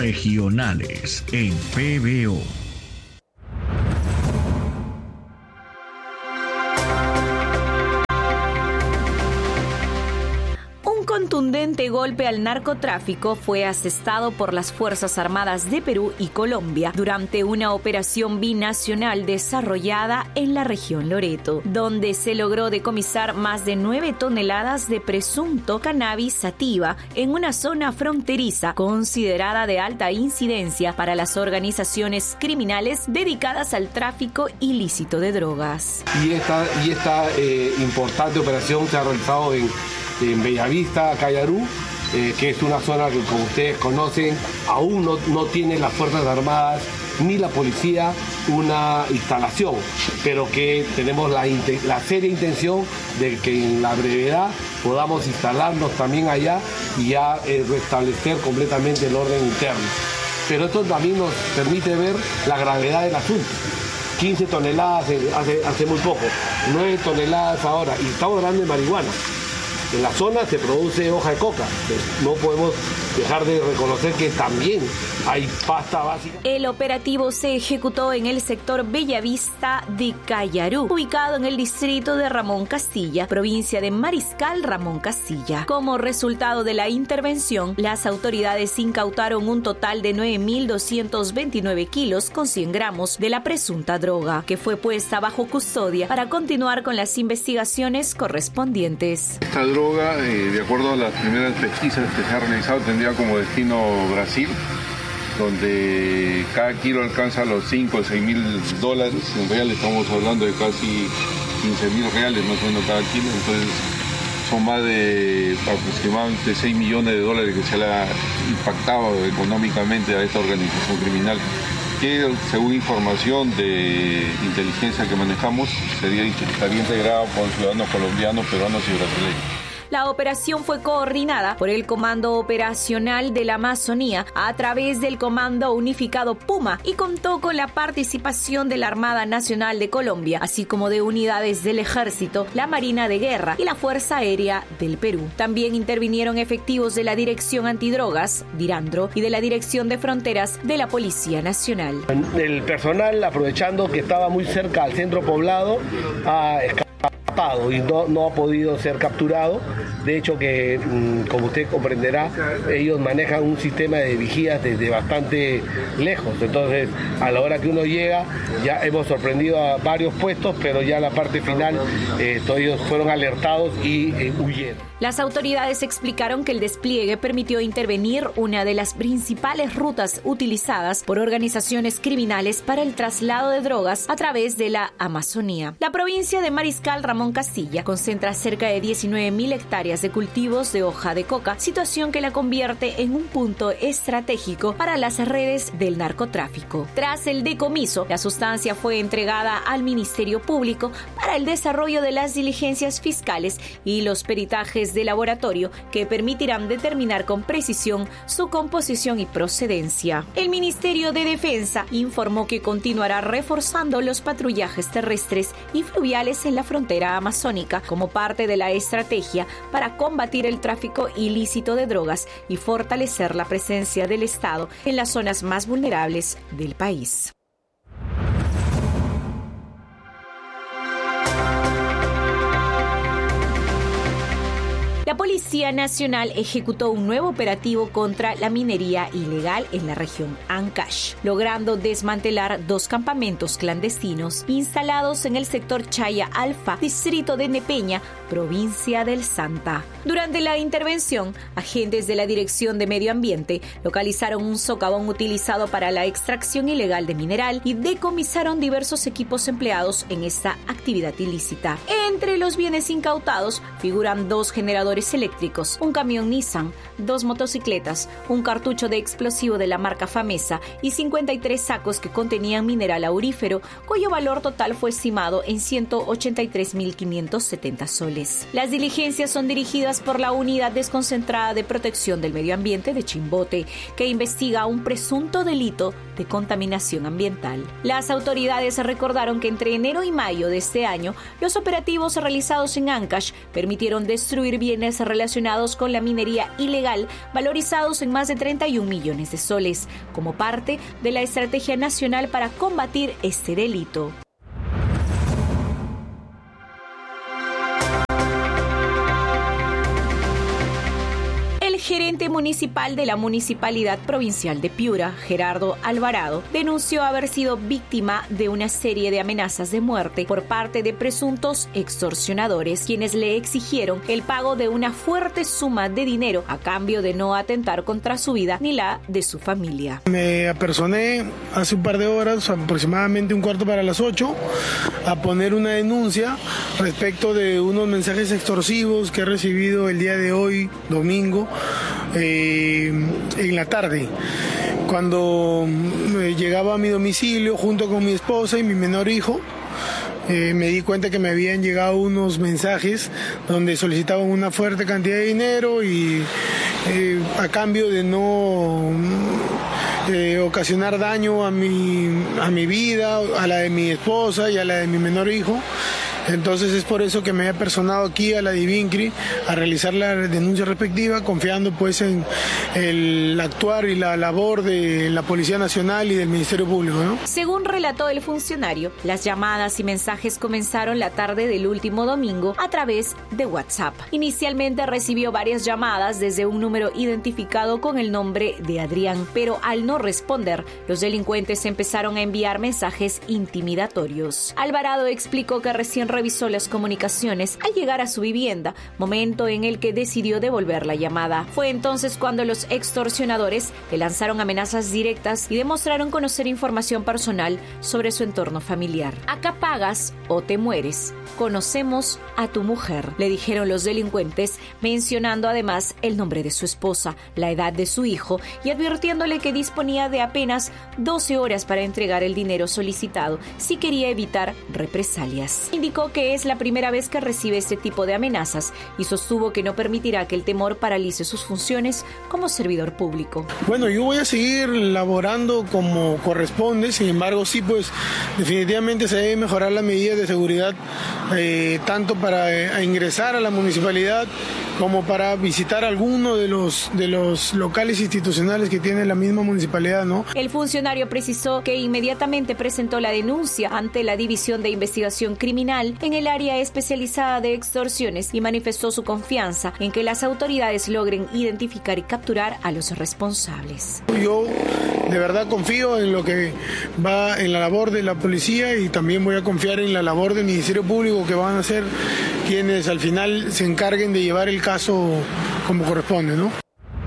regionales en PBO. Contundente golpe al narcotráfico fue asestado por las Fuerzas Armadas de Perú y Colombia durante una operación binacional desarrollada en la región Loreto, donde se logró decomisar más de 9 toneladas de presunto cannabis sativa en una zona fronteriza considerada de alta incidencia para las organizaciones criminales dedicadas al tráfico ilícito de drogas. Y esta importante operación se ha realizado en Bellavista, Cayarú, que es una zona que, como ustedes conocen, aún no tiene las Fuerzas Armadas ni la policía una instalación, pero que tenemos la seria intención de que en la brevedad podamos instalarnos también allá y ya restablecer completamente el orden interno. Pero esto también nos permite ver la gravedad del asunto. 15 toneladas hace muy poco, 9 toneladas ahora, y estamos hablando de marihuana. En la zona se produce hoja de coca, no podemos dejar de reconocer que también hay pasta básica. El operativo se ejecutó en el sector Bellavista de Cayarú, ubicado en el distrito de Ramón Castilla, provincia de Mariscal Ramón Castilla. Como resultado de la intervención, las autoridades incautaron un total de 9.229 kilos con 100 gramos de la presunta droga, que fue puesta bajo custodia para continuar con las investigaciones correspondientes. Esta droga, de acuerdo a las primeras pesquisas que se han realizado, tendría como destino Brasil, donde cada kilo alcanza los 5 o 6 mil dólares. En real estamos hablando de casi 15.000 reales más o menos cada kilo. Entonces son más de aproximadamente 6 millones de dólares que se le ha impactado económicamente a esta organización criminal, que según información de inteligencia que manejamos estaría integrado por ciudadanos colombianos, peruanos y brasileños. La operación fue coordinada por el Comando Operacional de la Amazonía a través del Comando Unificado Puma y contó con la participación de la Armada Nacional de Colombia, así como de unidades del Ejército, la Marina de Guerra y la Fuerza Aérea del Perú. También intervinieron efectivos de la Dirección Antidrogas, DIRANDRO, y de la Dirección de Fronteras de la Policía Nacional. El personal, aprovechando que estaba muy cerca al centro poblado, ha escapado y no ha podido ser capturado. De hecho, que como usted comprenderá, ellos manejan un sistema de vigías desde bastante lejos. Entonces, a la hora que uno llega, ya hemos sorprendido a varios puestos, pero ya la parte final, todos ellos fueron alertados y huyeron. Las autoridades explicaron que el despliegue permitió intervenir una de las principales rutas utilizadas por organizaciones criminales para el traslado de drogas a través de la Amazonía. La provincia de Mariscal Ramón Castilla concentra cerca de 19.000 hectáreas de cultivos de hoja de coca, situación que la convierte en un punto estratégico para las redes del narcotráfico. Tras el decomiso, la sustancia fue entregada al Ministerio Público para el desarrollo de las diligencias fiscales y los peritajes de laboratorio que permitirán determinar con precisión su composición y procedencia. El Ministerio de Defensa informó que continuará reforzando los patrullajes terrestres y fluviales en la frontera amazónica como parte de la estrategia para combatir el tráfico ilícito de drogas y fortalecer la presencia del Estado en las zonas más vulnerables del país. La Policía Nacional ejecutó un nuevo operativo contra la minería ilegal en la región Ancash, logrando desmantelar 2 campamentos clandestinos instalados en el sector Chaya Alfa, distrito de Nepeña, provincia del Santa. Durante la intervención, agentes de la Dirección de Medio Ambiente localizaron un socavón utilizado para la extracción ilegal de mineral y decomisaron diversos equipos empleados en esta actividad ilícita. Entre los bienes incautados figuran 2 generadores eléctricos, un camión Nissan, 2 motocicletas, un cartucho de explosivo de la marca Famesa y 53 sacos que contenían mineral aurífero, cuyo valor total fue estimado en 183.570 soles. Las diligencias son dirigidas por la Unidad Desconcentrada de Protección del Medio Ambiente de Chimbote, que investiga un presunto delito de contaminación ambiental. Las autoridades recordaron que entre enero y mayo de este año, los operativos realizados en Ancash permitieron destruir bienes relacionados con la minería ilegal, valorizados en más de 31 millones de soles, como parte de la Estrategia Nacional para combatir este delito. El gerente municipal de la Municipalidad Provincial de Piura, Gerardo Alvarado, denunció haber sido víctima de una serie de amenazas de muerte por parte de presuntos extorsionadores, quienes le exigieron el pago de una fuerte suma de dinero a cambio de no atentar contra su vida ni la de su familia. Me apersoné hace un par de horas, aproximadamente 7:45, a poner una denuncia respecto de unos mensajes extorsivos que he recibido el día de hoy, domingo, en la tarde, cuando llegaba a mi domicilio junto con mi esposa y mi menor hijo. Me di cuenta que me habían llegado unos mensajes donde solicitaban una fuerte cantidad de dinero y a cambio de no ocasionar daño a mi vida, a la de mi esposa y a la de mi menor hijo. Entonces es por eso que me he apersonado aquí a la DIVINCRI a realizar la denuncia respectiva, confiando pues en el actuar y la labor de la Policía Nacional y del Ministerio Público, ¿no? Según relató el funcionario, las llamadas y mensajes comenzaron la tarde del último domingo a través de WhatsApp. Inicialmente recibió varias llamadas desde un número identificado con el nombre de Adrián, pero al no responder, los delincuentes empezaron a enviar mensajes intimidatorios. Alvarado explicó que recién revisó las comunicaciones al llegar a su vivienda, momento en el que decidió devolver la llamada. Fue entonces cuando los extorsionadores le lanzaron amenazas directas y demostraron conocer información personal sobre su entorno familiar. Acá pagas o te mueres. Conocemos a tu mujer, le dijeron los delincuentes, mencionando además el nombre de su esposa, la edad de su hijo y advirtiéndole que disponía de apenas 12 horas para entregar el dinero solicitado si quería evitar represalias. Indicó que es la primera vez que recibe este tipo de amenazas y sostuvo que no permitirá que el temor paralice sus funciones como servidor público. Bueno, yo voy a seguir laborando como corresponde, sin embargo sí, pues definitivamente se debe mejorar las medidas de seguridad, tanto para ingresar a la municipalidad como para visitar alguno de los locales institucionales que tiene la misma municipalidad, ¿no? El funcionario precisó que inmediatamente presentó la denuncia ante la División de Investigación Criminal en el área especializada de extorsiones y manifestó su confianza en que las autoridades logren identificar y capturar a los responsables. Yo de verdad confío en lo que va en la labor de la policía y también voy a confiar en la labor del Ministerio Público, que van a ser quienes al final se encarguen de llevar el caso como corresponde, ¿no?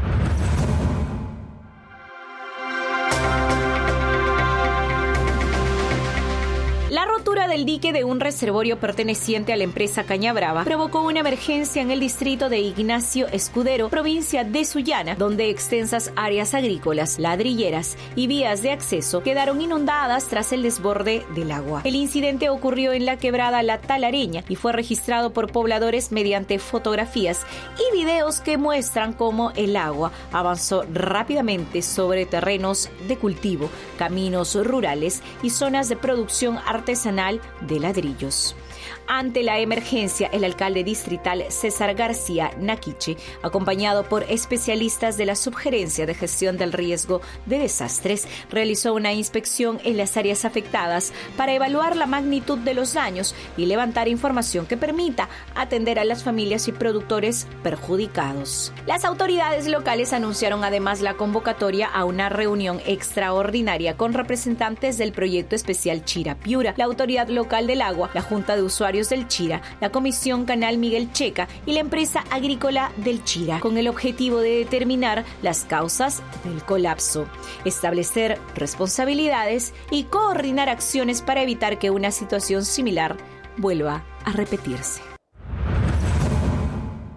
La rotura del dique de un reservorio perteneciente a la empresa Cañabrava provocó una emergencia en el distrito de Ignacio Escudero, provincia de Sullana, donde extensas áreas agrícolas, ladrilleras y vías de acceso quedaron inundadas tras el desborde del agua. El incidente ocurrió en la quebrada La Talareña y fue registrado por pobladores mediante fotografías y videos que muestran cómo el agua avanzó rápidamente sobre terrenos de cultivo, caminos rurales y zonas de producción artesanal de ladrillos. Ante la emergencia, el alcalde distrital César García Naquiche, acompañado por especialistas de la Subgerencia de Gestión del Riesgo de Desastres, realizó una inspección en las áreas afectadas para evaluar la magnitud de los daños y levantar información que permita atender a las familias y productores perjudicados. Las autoridades locales anunciaron además la convocatoria a una reunión extraordinaria con representantes del proyecto especial Chira Piura, la Autoridad Local del Agua, la Junta de Usuarios del Chira, la Comisión Canal Miguel Checa y la empresa agrícola del Chira, con el objetivo de determinar las causas del colapso, establecer responsabilidades y coordinar acciones para evitar que una situación similar vuelva a repetirse.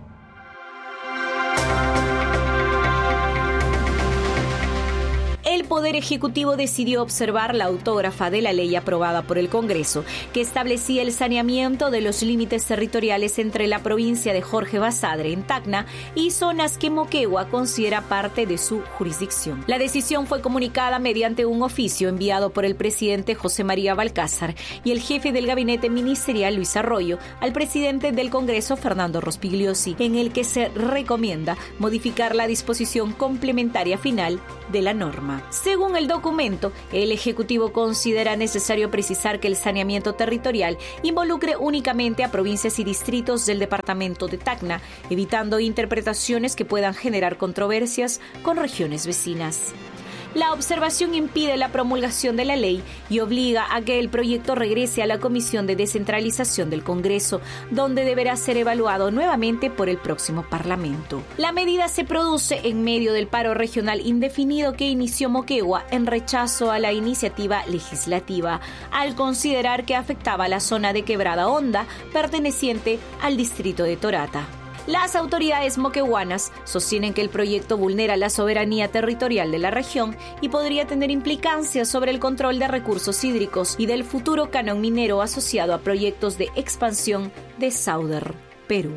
El Poder Ejecutivo decidió observar la autógrafa de la ley aprobada por el Congreso, que establecía el saneamiento de los límites territoriales entre la provincia de Jorge Basadre, en Tacna, y zonas que Moquegua considera parte de su jurisdicción. La decisión fue comunicada mediante un oficio enviado por el presidente José María Balcázar y el jefe del gabinete ministerial Luis Arroyo al presidente del Congreso Fernando Rospigliosi, en el que se recomienda modificar la disposición complementaria final de la norma. Según el documento, el Ejecutivo considera necesario precisar que el saneamiento territorial involucre únicamente a provincias y distritos del departamento de Tacna, evitando interpretaciones que puedan generar controversias con regiones vecinas. La observación impide la promulgación de la ley y obliga a que el proyecto regrese a la Comisión de Descentralización del Congreso, donde deberá ser evaluado nuevamente por el próximo Parlamento. La medida se produce en medio del paro regional indefinido que inició Moquegua en rechazo a la iniciativa legislativa, al considerar que afectaba a la zona de Quebrada Honda, perteneciente al distrito de Torata. Las autoridades moqueguanas sostienen que el proyecto vulnera la soberanía territorial de la región y podría tener implicancias sobre el control de recursos hídricos y del futuro canon minero asociado a proyectos de expansión de Sauder, Perú.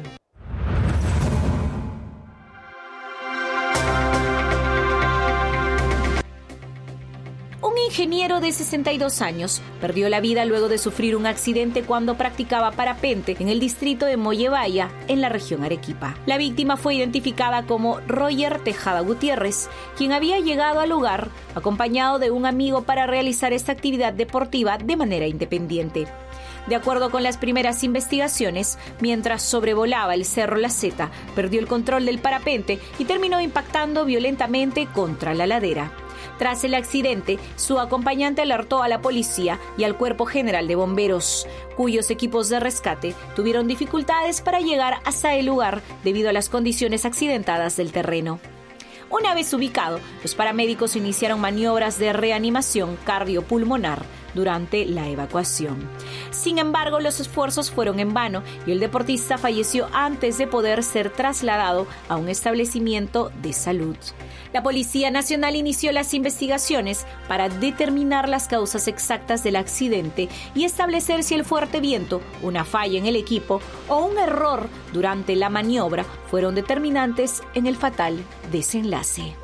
Un ingeniero de 62 años perdió la vida luego de sufrir un accidente cuando practicaba parapente en el distrito de Mollevaya, en la región Arequipa. La víctima fue identificada como Roger Tejada Gutiérrez, quien había llegado al lugar acompañado de un amigo para realizar esta actividad deportiva de manera independiente. De acuerdo con las primeras investigaciones, mientras sobrevolaba el Cerro La Zeta, perdió el control del parapente y terminó impactando violentamente contra la ladera. Tras el accidente, su acompañante alertó a la policía y al Cuerpo General de Bomberos, cuyos equipos de rescate tuvieron dificultades para llegar hasta el lugar debido a las condiciones accidentadas del terreno. Una vez ubicado, los paramédicos iniciaron maniobras de reanimación cardiopulmonar durante la evacuación. Sin embargo, los esfuerzos fueron en vano y el deportista falleció antes de poder ser trasladado a un establecimiento de salud. La Policía Nacional inició las investigaciones para determinar las causas exactas del accidente y establecer si el fuerte viento, una falla en el equipo o un error durante la maniobra fueron determinantes en el fatal desenlace.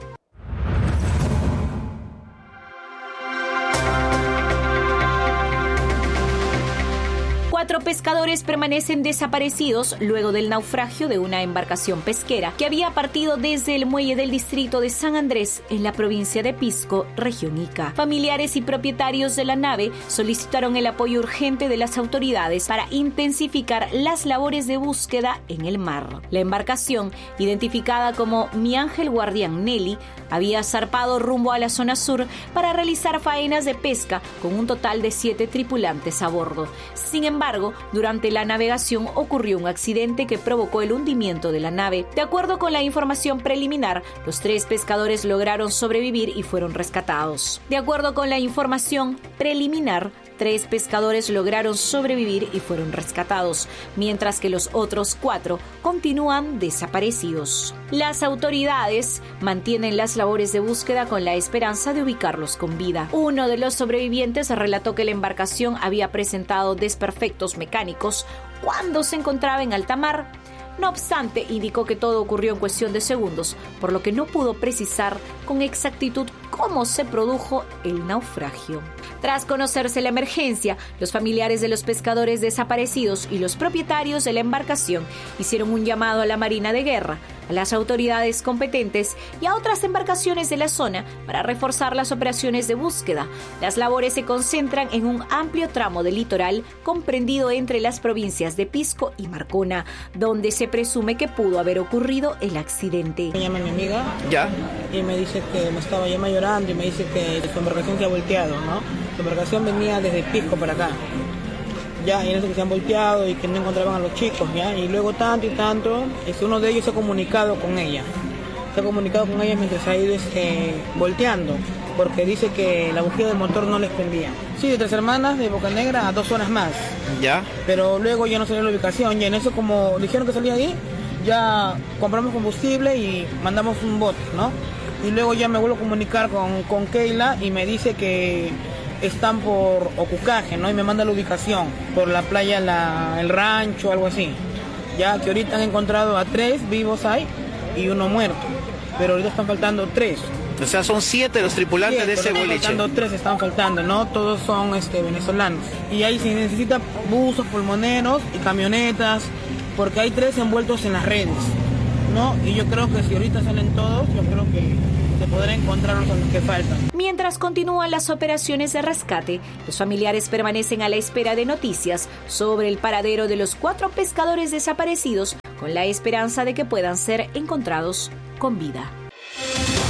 4 pescadores permanecen desaparecidos luego del naufragio de una embarcación pesquera que había partido desde el muelle del distrito de San Andrés en la provincia de Pisco, región Ica. Familiares y propietarios de la nave solicitaron el apoyo urgente de las autoridades para intensificar las labores de búsqueda en el mar. La embarcación, identificada como Mi Ángel Guardián Nelly, había zarpado rumbo a la zona sur para realizar faenas de pesca con un total de 7 tripulantes a bordo. Sin embargo, durante la navegación ocurrió un accidente que provocó el hundimiento de la nave. De acuerdo con la información preliminar, los 3 pescadores lograron sobrevivir y fueron rescatados. De acuerdo con la información preliminar, 3 pescadores lograron sobrevivir y fueron rescatados, mientras que los otros 4 continúan desaparecidos. Las autoridades mantienen las labores de búsqueda con la esperanza de ubicarlos con vida. Uno de los sobrevivientes relató que la embarcación había presentado desperfectos mecánicos cuando se encontraba en alta mar. No obstante, indicó que todo ocurrió en cuestión de segundos, por lo que no pudo precisar con exactitud cómo se produjo el naufragio. Tras conocerse la emergencia, los familiares de los pescadores desaparecidos y los propietarios de la embarcación hicieron un llamado a la Marina de Guerra, a las autoridades competentes y a otras embarcaciones de la zona para reforzar las operaciones de búsqueda. Las labores se concentran en un amplio tramo del litoral comprendido entre las provincias de Pisco y Marcona, donde se presume que pudo haber ocurrido el accidente. Me llama mi amiga y me dice que me estaba llorando y me dice que su embarcación se ha volteado, ¿no? Su embarcación venía desde Pisco para acá. Ya, y en eso que se han volteado y que no encontraban a los chicos, ya, y luego tanto y tanto, uno de ellos se ha comunicado con ella. Se ha comunicado con ella mientras ha ido volteando, porque dice que la bujía del motor no les prendía. Sí, de Tres Hermanas, de Boca Negra, a 2 horas más. Ya. Pero luego ya no salió la ubicación, y en eso como dijeron que salía ahí, ya compramos combustible y mandamos un bote, ¿no? y luego ya me vuelvo a comunicar con Keila y me dice que están por Ocucaje, ¿no? Y me manda la ubicación, por la playa El Rancho, algo así. Ya que ahorita han encontrado a 3 vivos ahí y 1 muerto, pero ahorita están faltando 3. O sea, son 7 los tripulantes de ese boliche. Faltando 3 están faltando, ¿no? Todos son venezolanos. Y ahí se necesita buzos, pulmoneros y camionetas, porque hay 3 envueltos en las redes, ¿no? Y yo creo que si ahorita salen todos, yo creo que se podrán encontrar los que faltan. Mientras continúan las operaciones de rescate, los familiares permanecen a la espera de noticias sobre el paradero de los 4 pescadores desaparecidos, con la esperanza de que puedan ser encontrados con vida.